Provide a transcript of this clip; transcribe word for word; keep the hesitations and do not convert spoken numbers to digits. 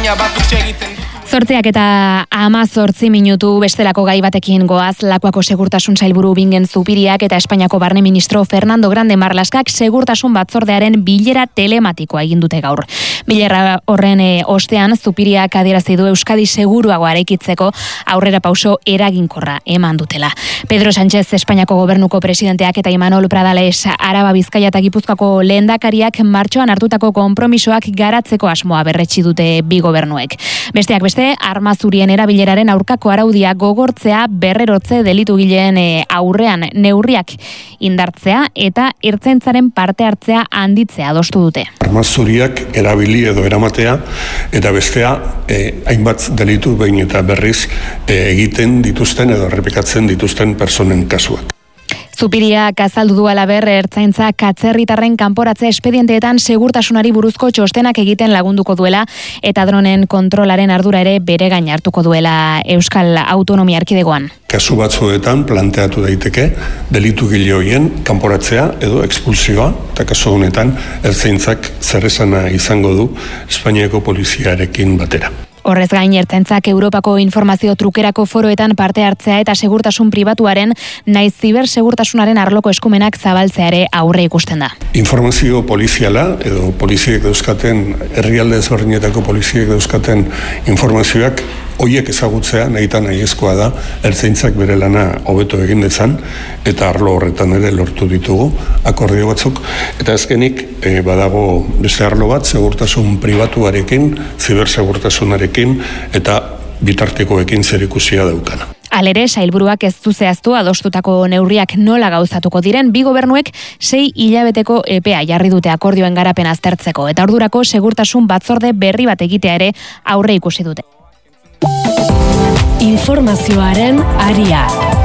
baina batzuk segitzen. Zortziak eta hamazortzi minutu bestelako gai batekin goaz. Lakuako segurtasun sailburu Bingen Zupiriak eta Espainiako barne ministro Fernando Grande Marlaskak segurtasun batzordearen bilera telematikoa egin dute gaur. Bilera horren e, ostean Zupiriak adierazi du Euskadi seguruago eraikitzeko aurrera pauso eraginkorra eman dutela. Pedro Sánchez Espainiako gobernuko presidenteak eta Imanol Pradales Araba Bizkaia eta Gipuzkoako lehendakariak martxoan hartutako konpromisoak garatzeko asmoa berretsi dute bi gobernuek. Besteak beste arma zurien erabileraren aurkako araudia gogortzea, berrerotze delitugileen aurrean neurriak indartzea eta ertzaintzaren parte hartzea handitzea adostu dute. Arma zuriak erabili edo eramatea eta bestea eh, hainbat delitu behin eta berriz eh, egiten dituzten edo errepikatzen dituzten personen kasuak. Zupiriak azaldu du halaber ertzaintza katzerritarren kanporatze espedienteetan segurtasunari buruzko txostenak egiten lagunduko duela eta dronen kontrolaren ardura ere bere gain hartuko duela Euskal Autonomia Erkidegoan. Kasu batzuetan planteatu daiteke delitugile horien kanporatzea edo expulsioa, eta kasu honetan ertzaintzak zerresana izango du Espainiako poliziarekin batera. Horrez gain, ertzaintzak Europako informazio trukerako foroetan parte hartzea eta segurtasun pribatuaren naiz zibersegurtasunaren arloko eskumenak zabaltzea ere aurre ikusten da. Informazio poliziala edo poliziek dauzkaten, herrialde ezberdinetako poliziek dauzkaten informazioak hoiek ezagutzea nahitan nahiezkoa da ertzaintzak bere lana hobeto egin dezan eta arlo horretan ere lortu ditugu akordio batzuk eta azkenik e, badago beste arlo bat segurtasun pribatuarekin, zibersegurtasunarekin eta bitartekoekin zerikusia daukana. Halere, sailburuak ez du zehaztu adostutako neurriak nola gauzatuko diren, bi gobernuek sei hilabeteko epea jarri dute akordioen garapen aztertzeko eta ordurako segurtasun batzorde berri bat egitea ere aurre ikusi dute. Informazioaren aria.